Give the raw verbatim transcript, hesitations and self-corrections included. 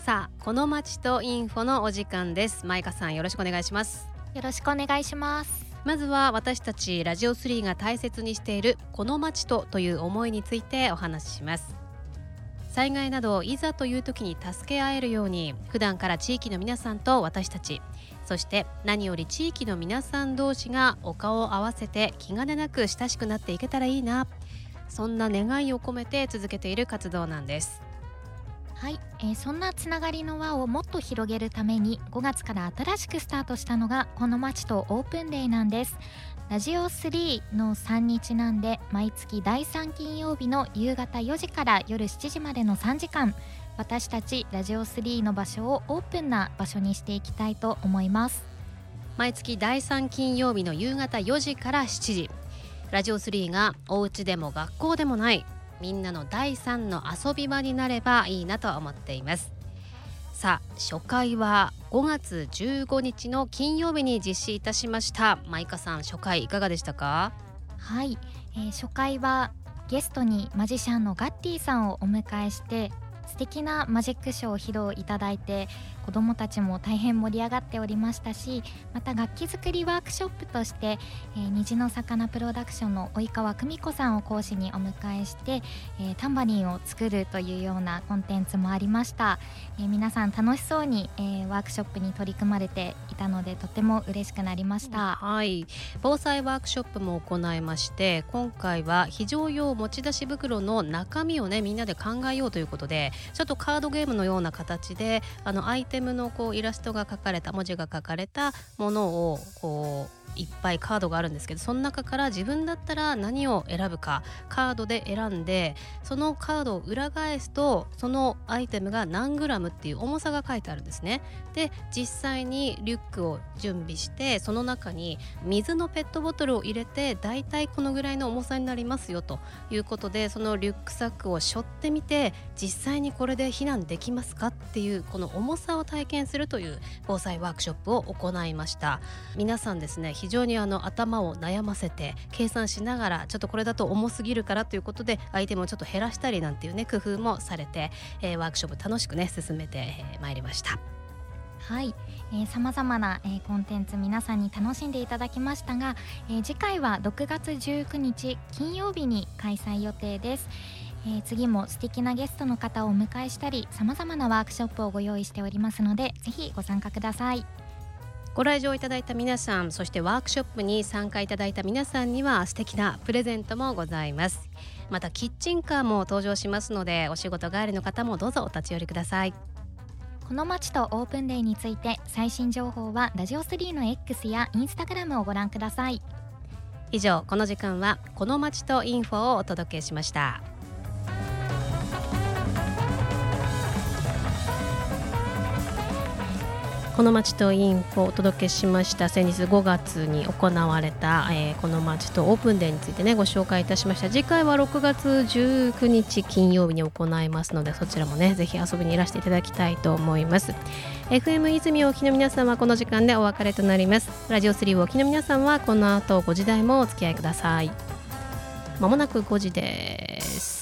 さあ、この街とインフォのお時間です。マイカさん、よろしくお願いします。 よろしくお願いします。 まずは私たちラジオスリーが大切にしているこの街とという思いについてお話しします。災害などいざという時に助け合えるように、普段から地域の皆さんと私たち、そして何より地域の皆さん同士がお顔を合わせて気兼ねなく親しくなっていけたらいいな、そんな願いを込めて続けている活動なんです。 はい、えーそんなつながりの輪をもっと広げるためにごがつから新しくスタートしたのがこの街とオープンデーなんです。ラジオスリーのさんにちなんで、毎月だいさん金曜日の夕方よじから夜しちじまでのさんじかん、私たちラジオスリーの場所をオープンな場所にしていきたいと思います。 毎月だいさん金曜日の夕方よじからしちじ、ラジオスリーがお家でも学校でもないみんなのだいさんの遊び場になればいいなと思っています。さあ、初回はごがつじゅうごにちの金曜日に実施いたしました。マイカさん、初回いかがでしたか？ はい、えー初回はゲストにマジシャンのガッティさんをお迎えして素敵なマジックショーを披露いただいて、子どもたちも大変盛り上がっておりましたし、また楽器作りワークショップとして、えー虹の魚プロダクションの及川久美子さんを講師にお迎えして、えータンバリンを作るというようなコンテンツもありました。えー皆さん楽しそうに、えーワークショップに取り組まれていたので、とても嬉しくなりました。 はい、防災ワークショップも行いまして、今回は非常用持ち出し袋の中身をねみんなで考えようということで、ちょっとカードゲームのような形であのアイテムのこうイラストが描かれた文字が書かれたものをこういっぱいカードがあるんですけど、その中から自分だったら何を選ぶかカードで選んで、そのカードを裏返すとそのアイテムが何グラムっていう重さが書いてあるんですね。で、実際にリュックを準備して、その中に水のペットボトルを入れて、だいたいこのぐらいの重さになりますよということで、そのリュックサックを背負ってみて、実際にこれで避難できますかっていう、この重さを体験するという防災ワークショップを行いました。皆さんですね、非常にあの頭を悩ませて計算しながら、ちょっとこれだと重すぎるからということでアイテムをちょっと減らしたりなんていうね工夫もされて、えーワークショップ楽しくね進めてえーまいりました。 はい、さまざまな、えーコンテンツ皆さんに楽しんでいただきましたが、えー次回はろくがつじゅうくにち金曜日に開催予定です。えー次も素敵なゲストの方をお迎えしたり、さまざまなワークショップをご用意しておりますので、ぜひご参加ください。 ご来場いただいた皆さん、そしてワークショップに参加いただいた皆さんには素敵なプレゼントもございます。またキッチンカーも登場しますので、お仕事帰りの方もどうぞお立ち寄りください。 この街とオープンデーについて最新情報はラジオスリーの X やインスタグラムをご覧ください。 以上、この時間はこの街とインフォをお届けしました。この街とインフォをお届けしました。先日ごがつに行われた、えーこの街とオープンデーについてねご紹介いたしました。次回はろくがつじゅうくにち金曜日に行いますので、そちらもねぜひ遊びにいらしていただきたいと思います。 エフエム 泉をお聞きの皆さんはこの時間でお別れとなります。ラジオスリーをお聞きの皆さんはこの後ごじ台もお付き合いください。まもなくごじです。